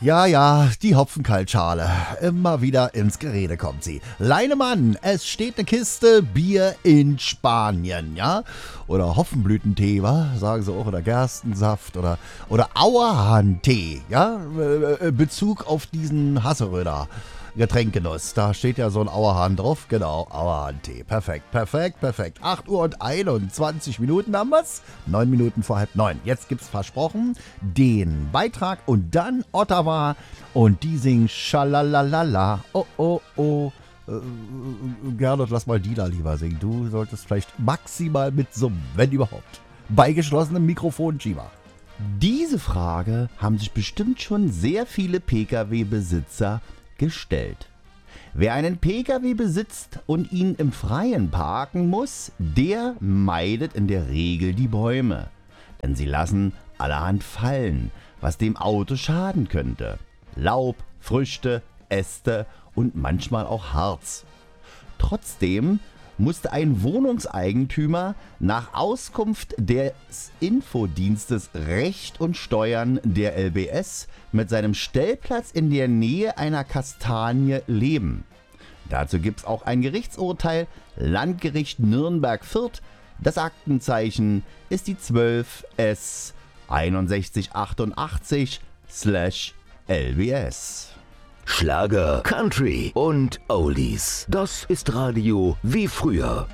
Ja, die Hopfenkaltschale. Immer wieder ins Gerede kommt sie. Leinemann, es steht eine Kiste Bier in Spanien, ja? Oder Hopfenblütentee, wa? Sagen sie auch, oder Gerstensaft oder Auerhahntee, ja? Bezug auf diesen Hasseröder. Getränkenuss, da steht ja so ein Auerhahn drauf. Genau, Auerhahntee. Perfekt. 8 Uhr und 21 Minuten haben wir's. 9 Minuten vor 8:30. Jetzt gibt's versprochen den Beitrag und dann Ottawa und die singen Schalalalala. Oh. Gernot, lass mal Dila lieber singen. Du solltest vielleicht maximal mitsummen, wenn überhaupt. Bei geschlossenem Mikrofon, Chima. Diese Frage haben sich bestimmt schon sehr viele Pkw-Besitzer gestellt. Wer einen Pkw besitzt und ihn im Freien parken muss, der meidet in der Regel die Bäume. Denn sie lassen allerhand fallen, was dem Auto schaden könnte. Laub, Früchte, Äste und manchmal auch Harz. Trotzdem musste ein Wohnungseigentümer nach Auskunft des Infodienstes Recht und Steuern der LBS mit seinem Stellplatz in der Nähe einer Kastanie leben. Dazu gibt es auch ein Gerichtsurteil, Landgericht Nürnberg-Fürth. Das Aktenzeichen ist die 12S 6188/LBS. Schlager, Country und Oldies. Das ist Radio wie früher.